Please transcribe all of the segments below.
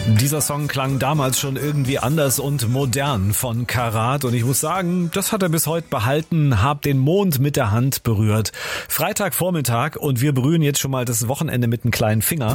Dieser Song klang damals schon irgendwie anders und modern von Karat und ich muss sagen, das hat er bis heute behalten, hab den Mond mit der Hand berührt. Freitagvormittag und wir berühren jetzt schon mal das Wochenende mit einem kleinen Finger.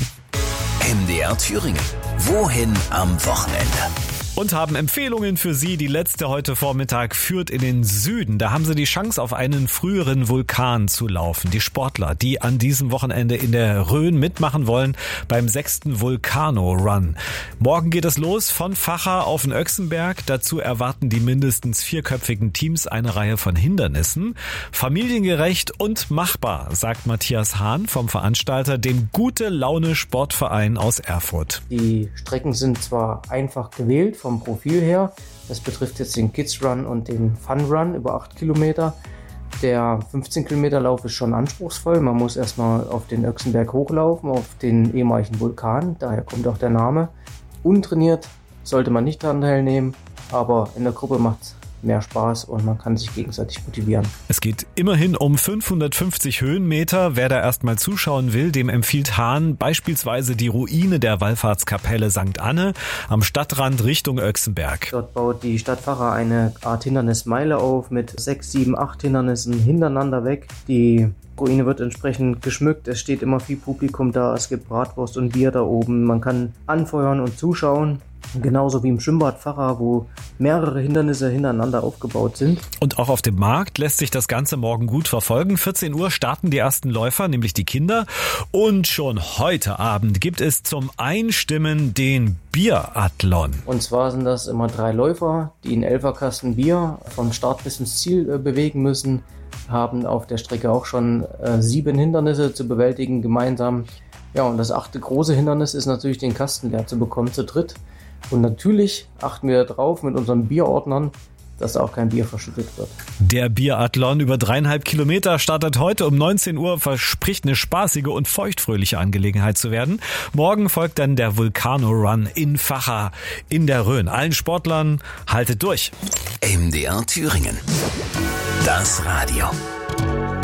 MDR Thüringen. Wohin am Wochenende? Und haben Empfehlungen für Sie. Die letzte heute Vormittag führt in den Süden. Da haben Sie die Chance, auf einen früheren Vulkan zu laufen. Die Sportler, die an diesem Wochenende in der Rhön mitmachen wollen beim 6. Vulcano-Run. Morgen geht es los von Vacha auf den Öxenberg. Dazu erwarten die mindestens 4-köpfigen Teams eine Reihe von Hindernissen. Familiengerecht und machbar, sagt Matthias Hahn vom Veranstalter, dem Gute-Laune-Sportverein aus Erfurt. Die Strecken sind zwar einfach gewählt vom Profil her. Das betrifft jetzt den Kids Run und den Fun Run über 8 Kilometer. Der 15 Kilometer Lauf ist schon anspruchsvoll. Man muss erstmal auf den Öxenberg hochlaufen, auf den ehemaligen Vulkan. Daher kommt auch der Name. Untrainiert sollte man nicht daran teilnehmen, aber in der Gruppe macht es mehr Spaß und man kann sich gegenseitig motivieren. Es geht immerhin um 550 Höhenmeter. Wer da erstmal zuschauen will, dem empfiehlt Hahn beispielsweise die Ruine der Wallfahrtskapelle St. Anne am Stadtrand Richtung Öxenberg. Dort baut die Stadt Vacha eine Art Hindernismeile auf mit 6, 7, 8 Hindernissen hintereinander weg. Die Ruine wird entsprechend geschmückt, es steht immer viel Publikum da, es gibt Bratwurst und Bier da oben, man kann anfeuern und zuschauen. Genauso wie im Schwimmbad Vacha, wo mehrere Hindernisse hintereinander aufgebaut sind. Und auch auf dem Markt lässt sich das Ganze morgen gut verfolgen. 14 Uhr starten die ersten Läufer, nämlich die Kinder. Und schon heute Abend gibt es zum Einstimmen den Biathlon. Und zwar sind das immer 3 Läufer, die einen 11er-Kasten Bier vom Start bis ins Ziel bewegen müssen. Haben auf der Strecke auch schon 7 Hindernisse zu bewältigen gemeinsam. Ja, und das 8. große Hindernis ist natürlich, den Kasten leer zu bekommen zu dritt. Und natürlich achten wir darauf mit unseren Bierordnern, dass auch kein Bier verschüttet wird. Der Biathlon über 3,5 Kilometer startet heute um 19 Uhr, verspricht eine spaßige und feuchtfröhliche Angelegenheit zu werden. Morgen folgt dann der Vulcano-Run in Vacha in der Rhön. Allen Sportlern haltet durch. MDR Thüringen. Das Radio.